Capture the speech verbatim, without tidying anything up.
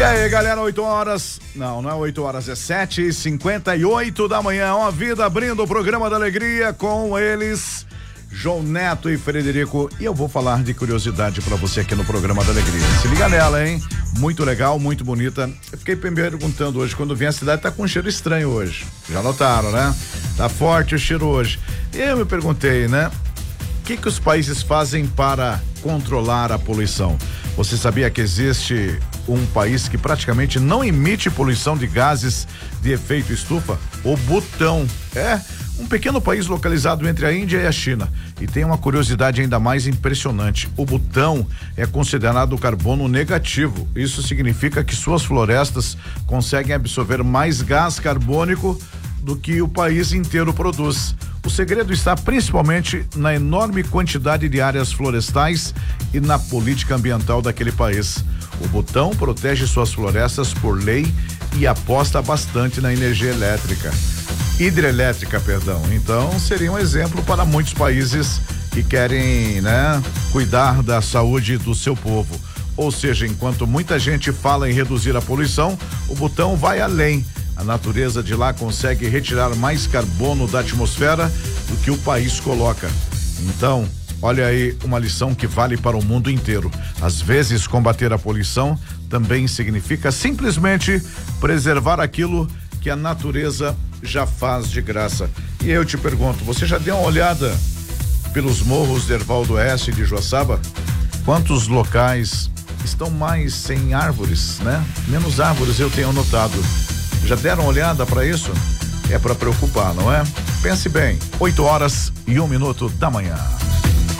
aí, galera, oito horas, não, não é oito horas, é sete e cinquenta e oito da manhã, uma vida abrindo o programa da alegria com eles, João Neto e Frederico, e eu vou falar de curiosidade pra você aqui no programa da alegria. Se liga nela, hein? Muito legal, muito bonita. Eu fiquei perguntando hoje, quando vim à cidade, tá com um cheiro estranho hoje. Já notaram, né? Tá forte o cheiro hoje. E eu me perguntei, né? O que que os países fazem para controlar a poluição? Você sabia que existe um país que praticamente não emite poluição de gases de efeito estufa? O Butão. É um pequeno país localizado entre a Índia e a China. E tem uma curiosidade ainda mais impressionante. O Butão é considerado carbono negativo. Isso significa que suas florestas conseguem absorver mais gás carbônico do que o país inteiro produz. O segredo está principalmente na enorme quantidade de áreas florestais e na política ambiental daquele país. O Butão protege suas florestas por lei e aposta bastante na energia elétrica. Hidrelétrica, perdão. Então, seria um exemplo para muitos países que querem, né, cuidar da saúde do seu povo. Ou seja, enquanto muita gente fala em reduzir a poluição, o Butão vai além. A natureza de lá consegue retirar mais carbono da atmosfera do que o país coloca. Então, olha aí uma lição que vale para o mundo inteiro. Às vezes, combater a poluição também significa simplesmente preservar aquilo que a natureza já faz de graça. E eu te pergunto, você já deu uma olhada pelos morros de Erval do Oeste e de Joaçaba? Quantos locais estão mais sem árvores, né? Menos árvores eu tenho notado. Já deram uma olhada para isso? É para preocupar, não é? Pense bem, oito horas e um minuto da manhã.